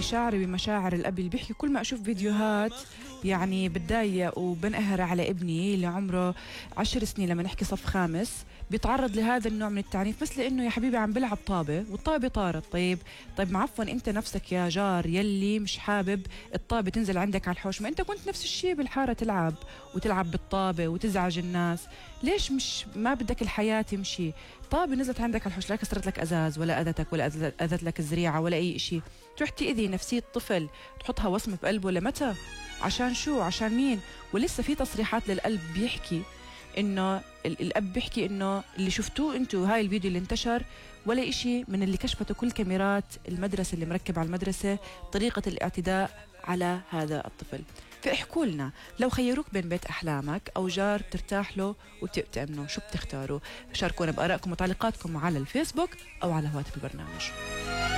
مشاعري بمشاعر الأب اللي بيحكي. كل ما أشوف فيديوهات يعني بتضايق وبنقهر على ابني اللي عمره 10 سنين، لما نحكي صف خامس بيتعرض لهذا النوع من التعنيف، بس لأنه يا حبيبي عم بلعب طابة والطابة طارت. طيب معفوا أنت نفسك يا جار يلي مش حابب الطابة تنزل عندك على الحوش، ما أنت كنت نفس الشيء بالحارة تلعب وتلعب بالطابة وتزعج الناس. ليش مش ما بدك الحياة تمشي؟ طابة نزلت عندك على الحوش، لا كسرت لك أزاز ولا أذتك ولا أذت لك الزريعة ولا أي شيء، تروح تأذي نفسية طفل تحطها وصمة بقلبه لمتى؟ عشان شو؟ عشان مين؟ ولسه في تصريحات للقلب بيحكي انه الاب بيحكي انه اللي شفتوه انتوا هاي الفيديو اللي انتشر ولا اشي من اللي كشفته كل كاميرات المدرسة اللي مركبة على المدرسة طريقة الاعتداء على هذا الطفل. فاحكوا لنا لو خيروك بين بيت أحلامك أو جار ترتاح له وتأمنه، شو بتختاروا؟ شاركونا بآرائكم وتعليقاتكم على الفيسبوك أو على هواتف البرنامج.